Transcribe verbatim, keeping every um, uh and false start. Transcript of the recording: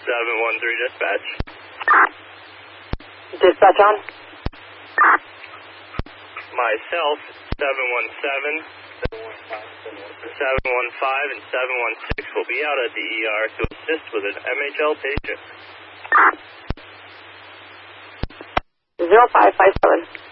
seven one three dispatch. Dispatch on? Myself, seven one seven, seven one five, and seven one six will be out at the E R to assist with an M H L patient. zero five five seven.